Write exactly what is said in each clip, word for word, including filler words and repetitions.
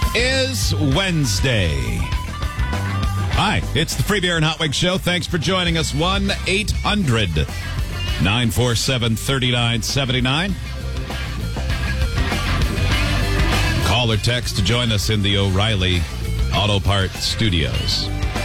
is Wednesday. Hi, it's the Free Beer and Hot Wings Show. Thanks for joining us. one eight hundred nine four seven three nine seven nine. Call or text to join us in the O'Reilly Auto Parts Studios.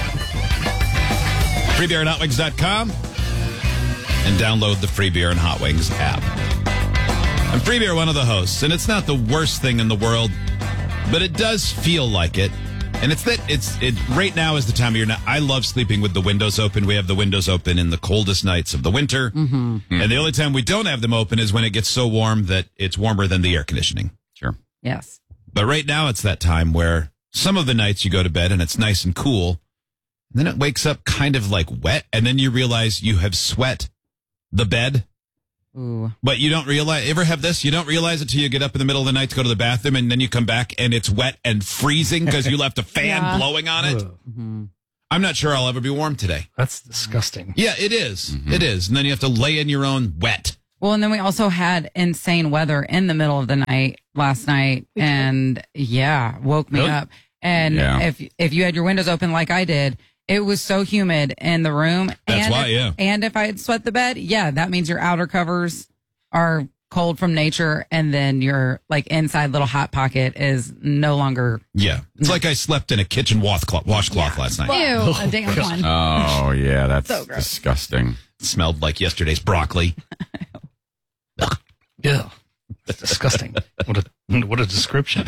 free beer and hot wings dot com and download the Free Beer and Hot Wings app. I'm Free Beer, one of the hosts, and it's not the worst thing in the world, but it does feel like it. And it's that it's it right now is the time of year. Now, I love sleeping with the windows open. We have the windows open in the coldest nights of the winter. Mm-hmm. And the only time we don't have them open is when it gets so warm that it's warmer than the air conditioning. Sure. Yes. But right now it's that time where some of the nights you go to bed and it's nice and cool. And then it wakes up kind of like wet. And then you realize you have sweat the bed. Ooh. But you don't realize, ever have this? You don't realize it till you get up in the middle of the night to go to the bathroom, and then you come back and it's wet and freezing because you left a fan Yeah. blowing on it. Mm-hmm. I'm not sure I'll ever be warm today. That's disgusting. Yeah, it is. Mm-hmm. It is. And then you have to lay in your own wet. Well, and then we also had insane weather in the middle of the night last night, and yeah, woke me Really? up. And Yeah. if if you had your windows open like I did, it was so humid in the room. That's and why, if, yeah. And if I had sweat the bed, yeah, that means your outer covers are cold from nature, and then your like inside little hot pocket is no longer. Yeah. It's like I slept in a kitchen washcloth, washcloth last night. Ew, a damn one. Oh, yeah, that's So gross. disgusting. It smelled like yesterday's broccoli. Yeah. That's disgusting. What a what a description.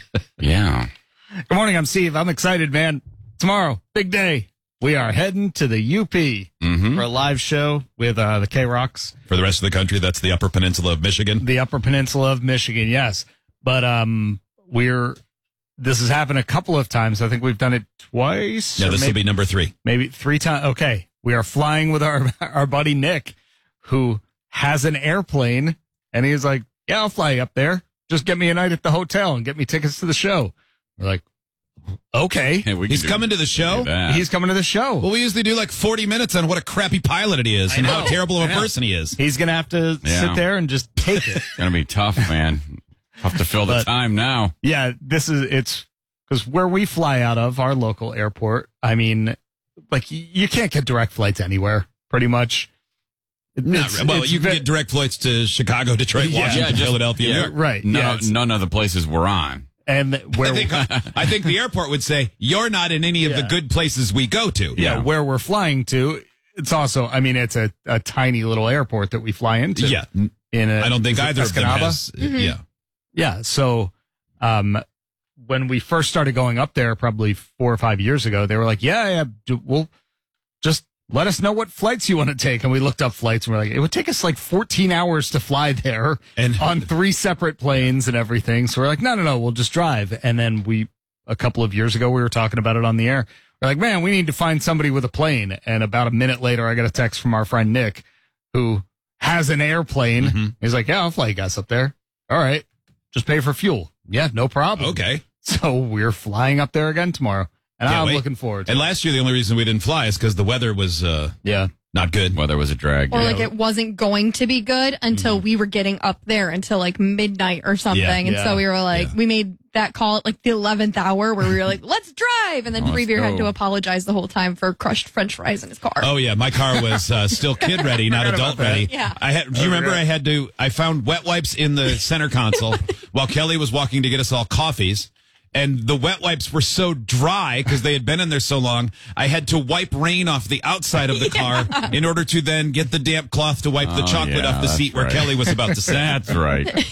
Yeah. Good morning, I'm Steve. I'm excited, man. Tomorrow, big day. We are heading to the U P Mm-hmm. for a live show with uh, the K-Rocks. For the rest of the country, that's the Upper Peninsula of Michigan. The Upper Peninsula of Michigan, yes. But um, we're this has happened a couple of times. I think we've done it twice. Yeah, or this will maybe, be number three. maybe three times. Okay, we are flying with our our buddy Nick, who has an airplane, and he's like, "Yeah, I'll fly you up there. Just get me a night at the hotel and get me tickets to the show." We're like, "Okay." Hey, we can He's do- coming to the show? do that. He's coming to the show. Well, we usually do like forty minutes on what a crappy pilot it is and how know. terrible of a Yeah. person he is. He's gonna have to Yeah. sit there and just take it. It's going to be tough, man. Tough to fill the But- time now. Yeah, this is it's because where we fly out of our local airport. I mean, like y- you can't get direct flights anywhere, pretty much. It- Not it's- re- well, it's you can ve- get direct flights to Chicago, Detroit, Yeah. Washington, Yeah, just- Philadelphia, yeah. New York. right. None, yeah, of, it's- none of the places we're on. and where I think, I think the airport would say, you're not in any of the Yeah. good places we go to. yeah, Yeah. where we're flying to. It's also, I mean, it's a, a tiny little airport that we fly into. Yeah. in a, I don't think is it either of them Escanaba? has. Yeah. Yeah. So, um, when we first started going up there, probably four or five years ago, they were like, yeah, yeah, do, we'll just let us know what flights you want to take. And we looked up flights and we're like, it would take us like fourteen hours to fly there And- on three separate planes and everything. So we're like, no, no, no, we'll just drive. And then we, a couple of years ago, we were talking about it on the air. We're like, man, we need to find somebody with a plane. And about a minute later, I got a text from our friend Nick, who has an airplane. Mm-hmm. He's like, yeah, I'll fly you guys up there. All right. Just pay for fuel. Yeah, no problem. Okay. So we're flying up there again tomorrow. And Can't I'm wait. looking forward to And it. last year, the only reason we didn't fly is because the weather was uh, Yeah. not good. Weather was a drag. Or yeah. like it wasn't going to be good until we were getting up there until like midnight or something. Yeah, and yeah, so we were like, yeah. we made that call at like the eleventh hour where we were like, let's drive. And then Let's Free Beer had go. to apologize the whole time for crushed French fries in his car. Oh yeah, my car was uh, still kid ready, not Forgot adult about that. ready. Yeah. I had. Do you remember I had to? I found wet wipes in the center console while Kelly was walking to get us all coffees, and the wet wipes were so dry because they had been in there so long. I had to wipe rain off the outside of the car in order to then get the damp cloth to wipe the Oh, chocolate yeah, off the that's seat where right. Kelly was about to sit. That's right.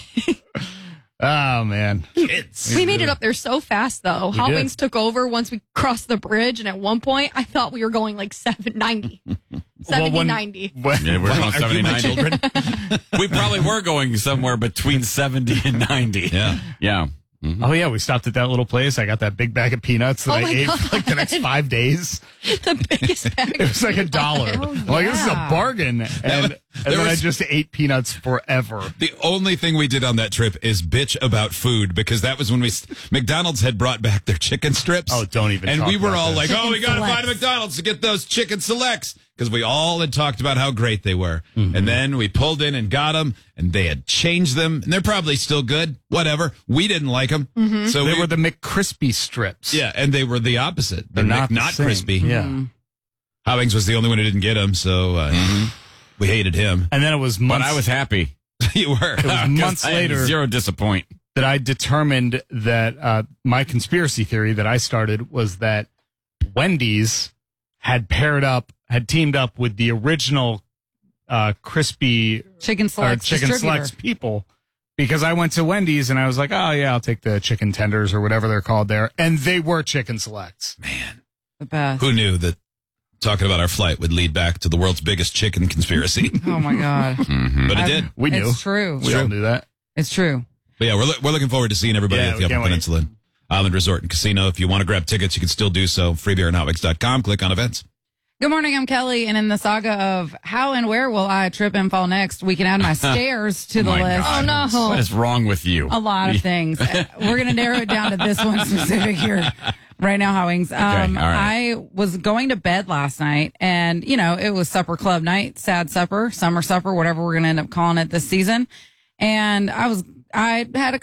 Oh, man. Kids. We made it up there so fast, though. Hot did. Wings took over once we crossed the bridge, and at one point, I thought we were going like seven ninety. seventy, when- ninety. when- Yeah, we're going Are you seventy, my ninety. children? We probably were going somewhere between seventy and ninety. Yeah. Yeah. Oh, yeah. We stopped at that little place. I got that big bag of peanuts that Oh I my ate God. for like the next five days. The biggest bag. It was like a dollar. Oh, I'm like, this is a yeah. bargain. And, and there then I was- just ate peanuts forever. The only thing we did on that trip is bitch about food because that was when we McDonald's had brought back their chicken strips. Oh, don't even And talk we were about all this. like, "Oh, we got to Chicken find a selects. McDonald's to get those chicken selects." because we all had talked about how great they were. Mm-hmm. And then we pulled in and got them, and they had changed them, and they're probably still good. Whatever. We didn't like them. Mm-hmm. So they we, were the McCrispy strips. yeah, and they were the opposite. They're, They're not, not the not same. crispy. Yeah. Mm. Howings was the only one who didn't get them, so uh, we hated him. And then it was But months, I was happy. You were. it was months I had later Zero disappoint. that I determined that uh, my conspiracy theory that I started was that Wendy's had paired up, had teamed up with the original uh, crispy Chicken or selects chicken distributor. selects people, because I went to Wendy's and I was like, oh yeah, I'll take the chicken tenders or whatever they're called there, and they were chicken selects. Man, The best. who knew that talking about our flight would lead back to the world's biggest chicken conspiracy? Oh my god. But it I've- did. We knew. It's true. We all knew that. It's true. But yeah, we're, lo- we're looking forward to seeing everybody Yeah, at the we Upper can't wait. Peninsula Island Resort and Casino. If you want to grab tickets, you can still do so. free beer and hot wings dot com. Click on events. Good morning, I'm Kelly, and in the saga of how and where will I trip and fall next, we can add my stairs to the My list. God. Oh, no. What is wrong with you? A lot of things. Uh, We're going to narrow it down to this one specific here right now, Howings. Um, all right. I was going to bed last night, and, you know, it was supper club night, sad supper, summer supper, whatever we're going to end up calling it this season. And I was, I had a